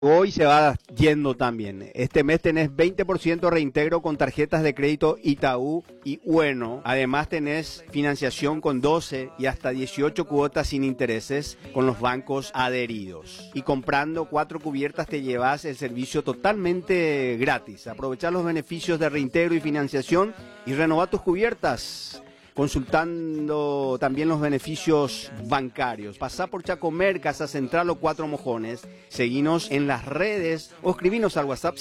Hoy se va yendo también. Este mes tenés 20% reintegro con tarjetas de crédito Itaú y Ueno. Además tenés financiación con 12 y hasta 18 cuotas sin intereses con los bancos adheridos. Y comprando 4 cubiertas te llevas el servicio totalmente gratis. Aprovechar los beneficios de reintegro y financiación y renovar tus cubiertas, consultando también los beneficios bancarios. Pasá por Chacomer, Casa Central o Cuatro Mojones. Seguinos en las redes o escribinos al WhatsApp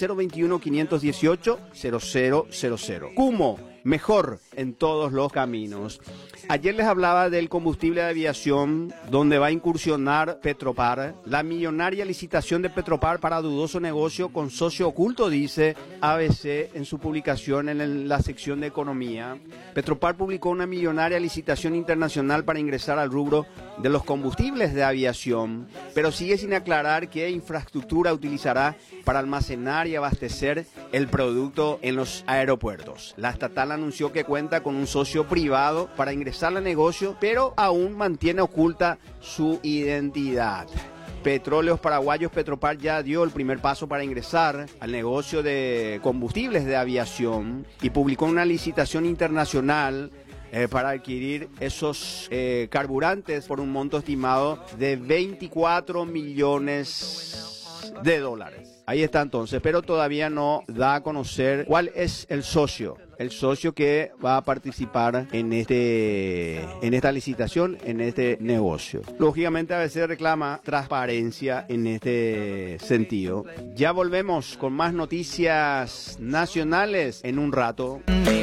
021-518-0000. Cumo, mejor en todos los caminos. Ayer les hablaba del combustible de aviación, donde va a incursionar Petropar. La millonaria licitación de Petropar para dudoso negocio con socio oculto, dice ABC en su publicación en la sección de economía. Petropar publicó una millonaria licitación internacional para ingresar al rubro de los combustibles de aviación, pero sigue sin aclarar qué infraestructura utilizará para almacenar y abastecer el producto en los aeropuertos. La estatal anunció que cuenta con un socio privado para ingresar al negocio, pero aún mantiene oculta su identidad. Petróleos Paraguayos Petropar ya dio el primer paso para ingresar al negocio de combustibles de aviación y publicó una licitación internacional para adquirir esos carburantes por un monto estimado de 24 millones de dólares. Ahí está entonces, pero todavía no da a conocer cuál es el socio que va a participar en esta licitación, en este negocio. Lógicamente ABC reclama transparencia en este sentido. Ya volvemos con más noticias nacionales en un rato.